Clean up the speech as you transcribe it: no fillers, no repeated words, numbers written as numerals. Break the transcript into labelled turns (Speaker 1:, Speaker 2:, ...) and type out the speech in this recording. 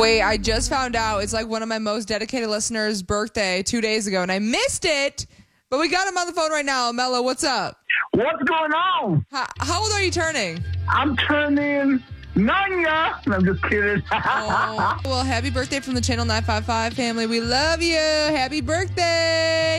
Speaker 1: Wait, I just found out it's like one of my most dedicated listeners' birthday 2 days ago, and I missed it. But we got him on the phone right now. Mello, what's up?
Speaker 2: What's going on?
Speaker 1: How old are you turning?
Speaker 2: I'm turning 9 years. I'm just kidding.
Speaker 1: Oh, well, happy birthday from the Channel 955 family. We love you. Happy birthday.